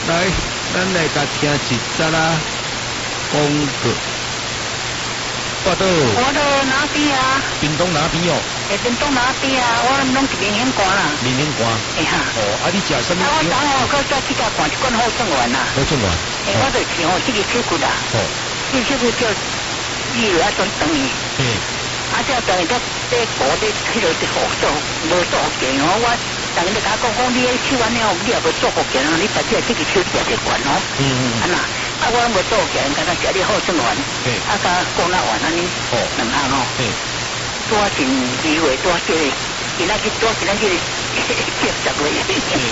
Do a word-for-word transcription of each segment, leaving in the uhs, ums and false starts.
来，咱来甲听一则啦广告。我到我到哪边啊？ 屏东哪边哦？ 诶，屏东哪边啊？我拢是明显关啦。 明显关。 哎哈。 哦，啊，你食什么？ 啊，我昨下我再去甲看一罐好正丸啦。 好正丸。 诶，我就想哦，这个手骨啦。哦。这手骨叫以为啊种长伊。嗯。啊，这长伊在在国在迄落是好做，无做福建哦。我逐个就甲讲讲，你迄手安尼哦，你也无做福建哦，你把这这个手也得管哦。嗯嗯。啊那。啊，我无做嘅，敢若食你好正丸，啊，甲讲那丸安尼，两项吼，多真机会，多即个，今仔日多今仔日接十个月，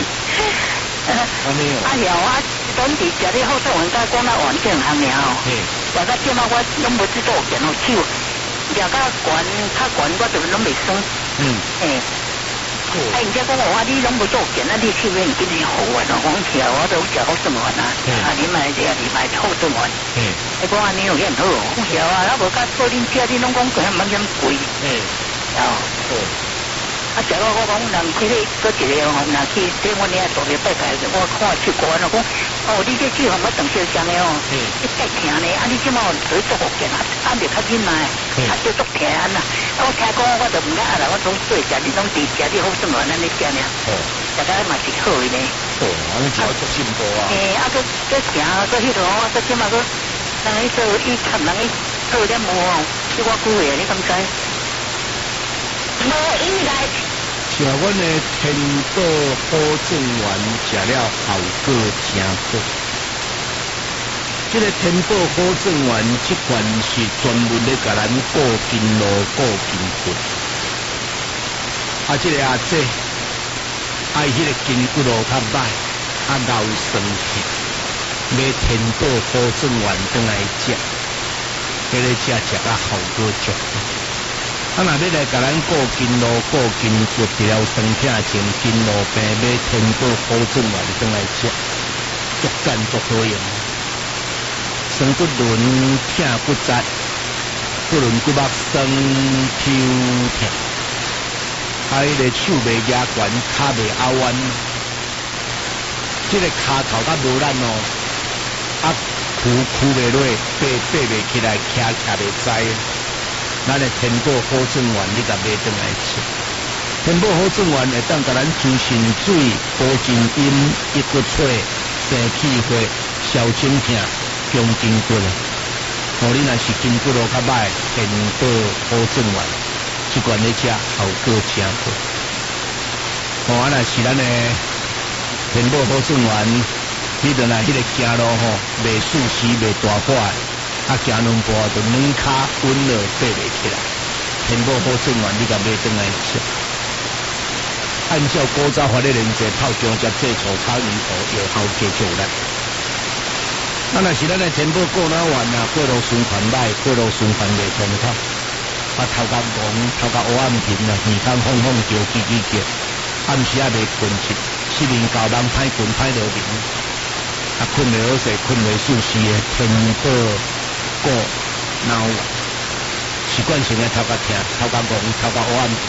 啊了啊，当时食你好正丸，甲讲那丸这两项尔吼，食到即马我拢无去做嘅吼，手食到悬较悬，我就拢袂酸，嗯，诶。哎，人家讲我话你拢无做件，那你去边今年好玩哦，讲起来我都食好正丸啊，啊，你买这你买好正丸，嗯，你讲安尼有很好，讲起来啊，那无甲做恁家你拢讲可能蛮嫌贵，嗯，哦，啊，食到我讲人去咧，搁一个哦，人去对我遐做个拜拜，我看去过了，讲哦，你这酒含要等小香的哦，嗯，你太甜咧，啊，你即马做做福建啊，啊，就较紧嘛，啊，就足甜啊。我听讲我就唔敢啦，我总做食你拢伫食你好正丸安尼食尔，哦，大家嘛是好的呢。 哦，安尼食足进步啊。 诶，啊，搁搁行，搁迄落，啊，搁即马搁人去做伊看人去做点无哦，叫我久诶，你敢知？无应该。 食阮的天宝好正丸，食了效果真好。这个天宝好正丸，这款是专门咧甲咱固筋络、固筋骨。啊，这个阿姐爱迄个筋骨络较歹，啊咬酸气，买天宝好正丸转来食，迄个食食甲效果足好。啊，若要来甲咱固筋络、固筋骨，治疗酸痛症、筋络病，买天宝好正丸转来食，足赞足好用。酸骨轮、痛骨折、骨轮骨膜酸、抽痛，啊，迄个手袂压悬，骹袂拗弯，即个骹头较无力哦，啊，跍跍袂落，爬爬袂起来，徛徛袂知。咱的天宝好正丸，你甲买转来吃。天宝好正丸会当甲咱滋肾水、保真阴、益骨髓、生气血、消肿痛。强筋骨啊！哦，你若是筋骨络较歹，天宝好正丸，即款咧食效果真好。哦，啊，若是咱的天宝好正丸，你着来迄个行路吼，袂舒适、袂大块，啊，行两步就软骹稳了，爬袂起来。天宝好正丸，你甲买转来吃。按照古早法的原则，泡姜汁制醋炒鱼头，有效解救咱。啊，若是咱的天宝过脑丸啊，过路循环歹，过路循环袂通透。啊，头壳戆，头壳黑暗平啊，耳孔晃晃叫，叽叽叫，暗时也袂困去，失眠搞人歹困歹落眠，啊，困袂好势，困袂舒适的天宝过脑丸，习惯性的头壳痛，头壳戆，头壳黑暗平，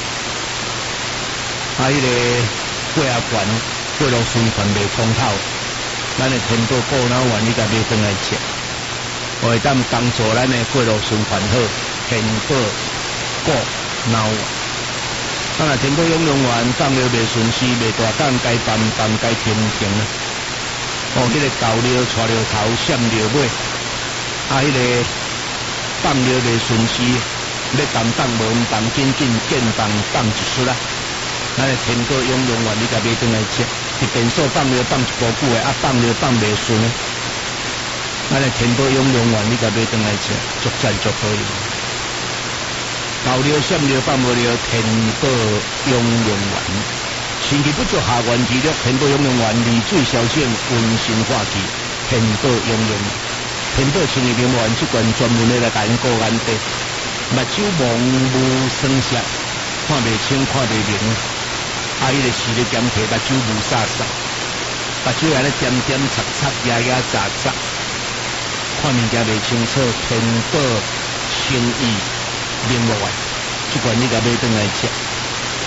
啊，迄、那个血压悬，过路循环袂通透。咱的天宝过脑丸，你甲买转来吃，会当帮助咱的过路循环好。天宝过脑丸，啊，若天宝养养丸放了袂顺时，袂大胆，该放放，该停停啊。哦，迄、那个搞了、带了头、闪了尾，啊，迄、那个放了袂顺时，要放放无放紧紧，见放放一出啦。咱的天宝养养丸，你甲买转来吃。一变数放了放一步久的，啊放了放袂顺的，咱的天宝养养丸，你甲买转来吃，足赞足好用。搞了闪了放无了，天宝养养丸，身体不足下元治疗，天宝养养丸，利水消肿，温心化气，天宝养养丸，天宝清热灵丸，这款专门的来甲因顾眼底，目睭蒙雾酸涩，看袂清，看袂明。啊！伊个视力减退，目睭雾煞煞，目睭安尼点点擦擦、压压杂杂，看物件袂清楚。天宝清益灵丸，即款你甲买转来吃。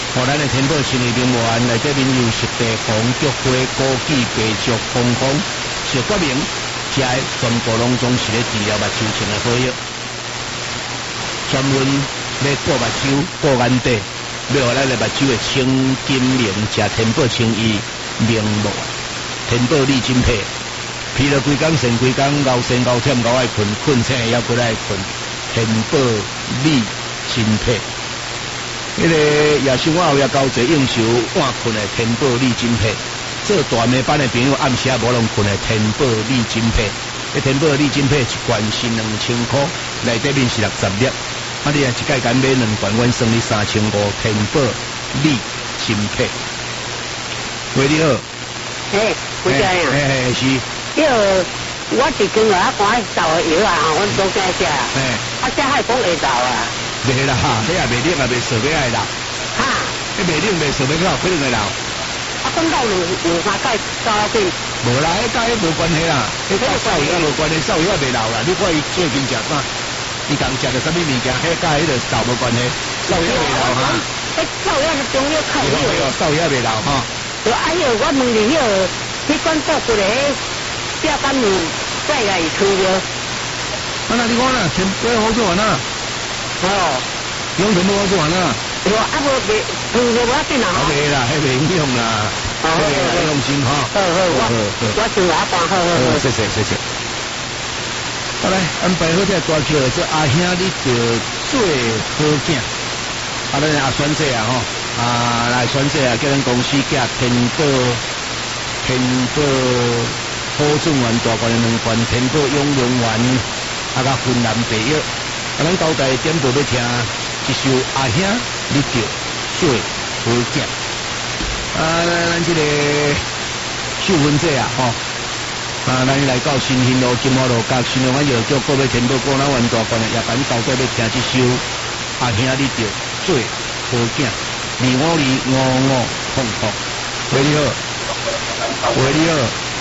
互咱的天宝新义名园内底面有实地红、菊花、枸杞、白竹、红枫、小决明，这全部拢总是咧治疗目睭前的好药，专门咧顾目睭、顾眼底，要互咱的目睭的清金明，食天宝清医明目，天宝利金片，疲劳规工、神规工、熬神熬忝、熬爱困，困醒也不爱困，天宝利金片。迄个夜生活后也交侪应酬晚困的天宝利金片，做大暝班的朋友暗时也无拢困的天宝利金片。迄天宝利金片一罐是两千块，内底面是六十粒，啊你啊一盖敢买两罐，阮算你三千五。天宝利金片，喂你好， 嘿，不知呀， 嘿嘿是， 因为我是跟我阿公找药啊，阮做介只， 嘿， 啊这还讲会找啊。 袂啦，迄也袂冷也袂烧袂爱流， 哈， 迄袂冷袂烧袂到，可能会流。 啊，讲到两两三盖烧去， 无啦，迄甲迄无关系啦，迄甲少爷无关系，少爷袂流啦。你看伊最近食啥？伊共食着啥物物件？迄甲迄个豆无关系，少爷袂流哈。 迄少爷是中药靠药， 少爷袂流哈。 哎呦，我问你迄个，你管做过个下班路再来出药？ 啊那你讲啦，全部好做完啦。 哦， 用全部好做完啦。 我啊无袂，出药我电脑。 袂啦，迄袂影响啦。好好好，用心哈。 好好，我我是阿爸，好好好。 谢谢谢谢。好来，安排好这大桥，这阿兄你着做好囝。啊，咱阿选这啊吼，啊来选这啊，叫咱公司寄天宝天宝好种丸大罐的两罐天宝养龙丸，啊甲芬兰白药。啊，咱交代点报要听一首阿兄你着做好囝。啊，咱这个秀芬姐啊，吼、哦，啊，咱来到新兴路、金华路、甲新龙湾药局，各位天宝果咱丸大罐的，也甲你交代要听这首阿兄你着做好囝，二五二五五痛痛。喂你好，喂你好，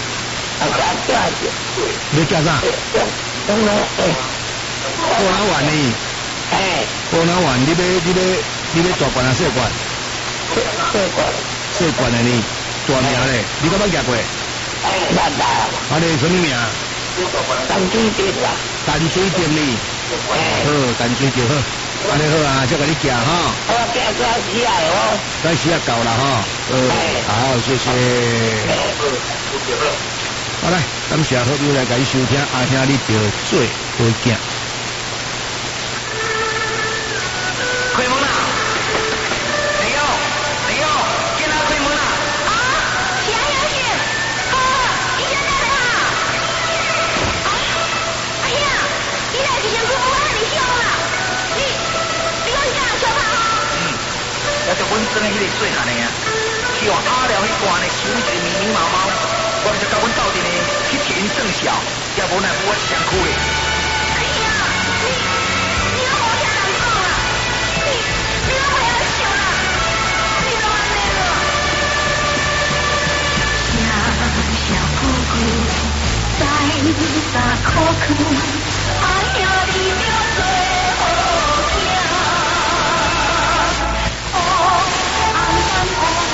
你叫啥？果然丸呢？ 哎， 果然丸，你要你要你要大罐啊，小罐？ 小罐， 小罐的呢？大名咧？你敢捌食过？ 哎，捌啦。 啊，你什么名？ 淡水店啦。 淡水店呢？ 哎。 好，淡水店好。安尼好啊，再甲你食哈。 我今日要起来哦。 咱时也够啦哈。呃，好，谢谢。好来，感谢好友来甲你收听，阿兄你着做好囝。 开门啦！没有，没有，进来开门啦！ 啊，是阿兄是，好，医生来了。啊，阿兄，你来是身躯不会很凶啦？你，你讲是干小怕吼？ 嗯，也是阮真的迄个细汉的啊，希望阿廖迄段的手一个密密麻麻，我就甲阮斗阵的去替因算小，也无奈我一身躯的。 阿兄，你，你拢无听人讲啦？你，你拢不要想啦？你拢安尼了？小小姑姑在沙苦苦，哎呀。